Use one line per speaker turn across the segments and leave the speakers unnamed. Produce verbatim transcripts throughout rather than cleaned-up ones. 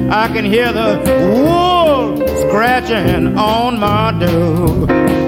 I can hear the wolves scratching on my door.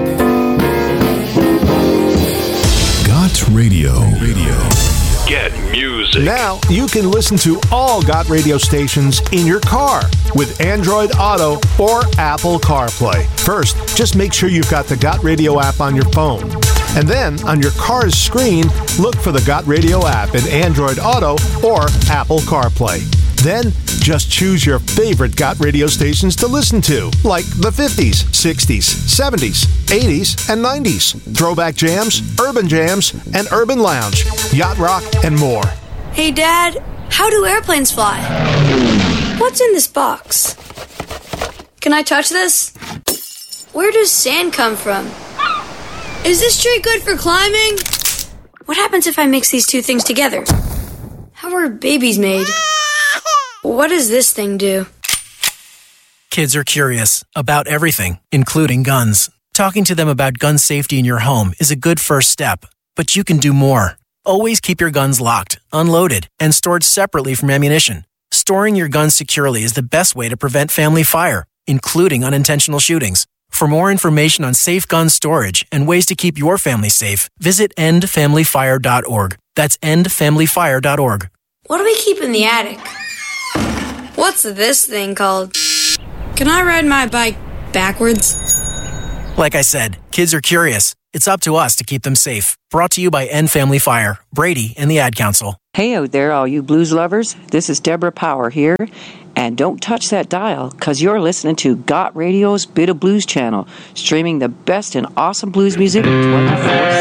Got Radio. Radio.
Get music.
Now you can listen to all Got Radio stations in your car with Android Auto or Apple CarPlay. First, just make sure you've got the Got Radio app on your phone. And then, on your car's screen, look for the Got Radio app in Android Auto or Apple CarPlay. Then, just choose your favorite Got Radio stations to listen to, like the fifties, sixties, seventies, eighties, and nineties, throwback jams, urban jams, and urban lounge, yacht rock, and more.
Hey, Dad, how do airplanes fly? What's in this box? Can I touch this? Where does sand come from? Is this tree good for climbing? What happens if I mix these two things together? How are babies made? What does this thing do?
Kids are curious about everything, including guns. Talking to them about gun safety in your home is a good first step, but you can do more. Always keep your guns locked, unloaded, and stored separately from ammunition. Storing your guns securely is the best way to prevent family fire, including unintentional shootings. For more information on safe gun storage and ways to keep your family safe, visit end family fire dot org. That's end family fire dot org.
What do we keep in the attic? What's this thing called? Can I ride my bike backwards?
Like I said, kids are curious. It's up to us to keep them safe. Brought to you by End Family Fire, Brady, and the Ad Council.
Hey out there, all you blues lovers. This is Deborah Power here. And don't touch that dial, because you're listening to Got Radio's Bit of Blues channel, streaming the best and awesome blues music twenty-four seven.